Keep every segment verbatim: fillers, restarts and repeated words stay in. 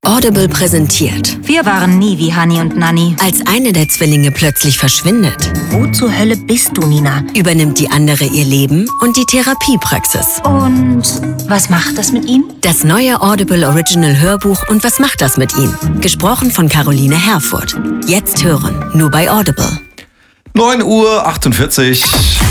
Audible präsentiert. Wir waren nie wie Hani und Nanni. Als eine der Zwillinge plötzlich verschwindet, Wo zur Hölle bist du, Nina? übernimmt die andere ihr Leben und die Therapiepraxis. Und was macht das mit ihm? Das neue Audible Original Hörbuch und was macht das mit ihm? Gesprochen von Caroline Herfurth. Jetzt hören, nur bei Audible. neun Uhr achtundvierzig.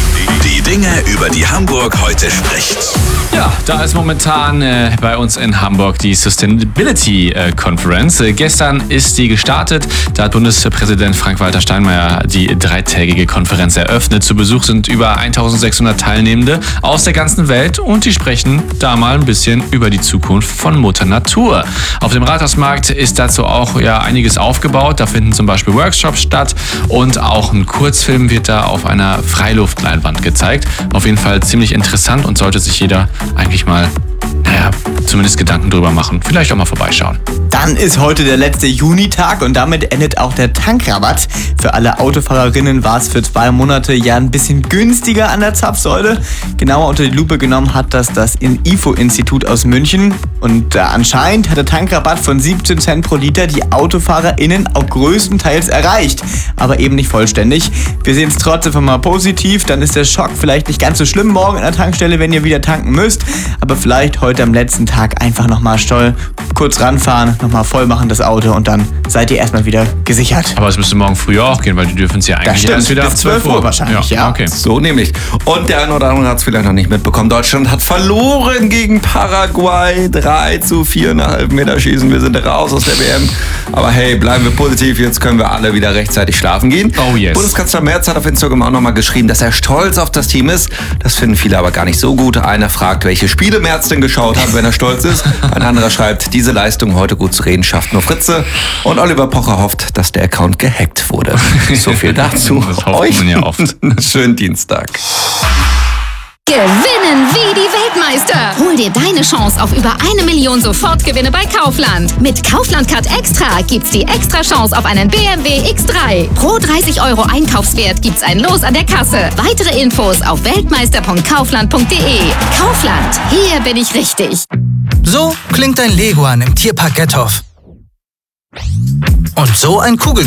Die Dinge, über die Hamburg heute spricht. Ja, da ist momentan äh, bei uns in Hamburg die Sustainability äh, Conference. Äh, gestern ist die gestartet. Da hat Bundespräsident Frank-Walter Steinmeier die dreitägige Konferenz eröffnet. Zu Besuch sind über eintausendsechshundert Teilnehmende aus der ganzen Welt und die sprechen da mal ein bisschen über die Zukunft von Mutter Natur. Auf dem Rathausmarkt ist dazu auch ja einiges aufgebaut. Da finden zum Beispiel Workshops statt und auch ein Kurzfilm wird da auf einer Freiluftleinwand gezeigt. Auf jeden Fall ziemlich interessant und sollte sich jeder eigentlich mal, naja, zumindest Gedanken drüber machen. Vielleicht auch mal vorbeischauen. Dann ist heute der letzte Junitag und damit endet auch der Tankrabatt. Für alle Autofahrerinnen war es für zwei Monate ja ein bisschen günstiger an der Zapfsäule. Genauer unter die Lupe genommen hat das das I F O-Institut aus München. Und äh, anscheinend hat der Tankrabatt von siebzehn Cent pro Liter die AutofahrerInnen auch größtenteils erreicht. Aber eben nicht vollständig. Wir sehen es trotzdem mal positiv. Dann ist der Schock vielleicht nicht ganz so schlimm morgen an der Tankstelle, wenn ihr wieder tanken müsst. Aber vielleicht heute am letzten Tag einfach nochmal Stoll, kurz ranfahren, nochmal voll machen das Auto und dann seid ihr erstmal wieder gesichert. Aber es müsste morgen früh auch gehen, weil die dürfen es ja eigentlich stimmt, erst wieder bis ab zwölf zwölf Uhr Uhr wahrscheinlich, ja. Okay. So nämlich. Und der eine oder andere hat es vielleicht noch nicht mitbekommen. Deutschland hat verloren gegen Paraguay. drei zu vier nach Elfmeterschießen. Wir sind raus aus der W M. Aber hey, bleiben wir positiv. Jetzt können wir alle wieder rechtzeitig schlafen gehen. Oh yes. Bundeskanzler Merz hat auf Instagram auch nochmal geschrieben, dass er stolz auf das Team ist. Das finden viele aber gar nicht so gut. Einer fragt, welche Spiele Merz denn geschaut hat, wenn er stolz ist. Ein anderer schreibt, diese Leistung heute gut zu reden schafft nur Fritze. Und Oliver Pocher hofft, dass der Account gehackt wurde. So viel dazu. Das hofft man ja oft. Schönen Dienstag. Gewinnen wie die Weltmeister. Hol dir deine Chance auf über eine Million Sofortgewinne bei Kaufland. Mit Kaufland Card Extra gibt's die extra Chance auf einen B M W X drei. Pro dreißig Euro Einkaufswert gibt's ein Los an der Kasse. Weitere Infos auf weltmeister punkt kaufland punkt de. Kaufland, hier bin ich richtig. So klingt ein Leguan im Tierpark Gethoff. Und so ein Kugel